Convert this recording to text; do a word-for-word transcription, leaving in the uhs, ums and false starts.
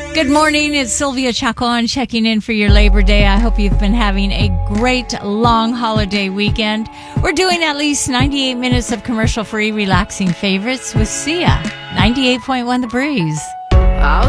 Good morning. It's Sylvia Chacon checking in for your Labor Day. I hope you've been having a great long holiday weekend. We're doing at least ninety-eight minutes of commercial-free relaxing favorites with Sia. ninety-eight point one The Breeze.